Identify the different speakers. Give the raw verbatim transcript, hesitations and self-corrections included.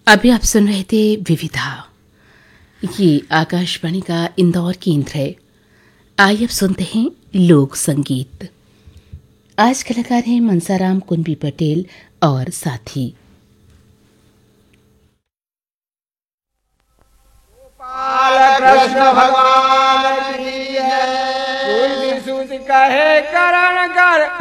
Speaker 1: अभी आप सुन रहे थे विविधा। ये आकाशवाणी का इंदौर केंद्र है। आइए अब सुनते हैं लोक संगीत। आज कलाकार हैं मनसाराम कुंबी पटेल और साथी।
Speaker 2: कृष्ण भगवान की जय। कहे करा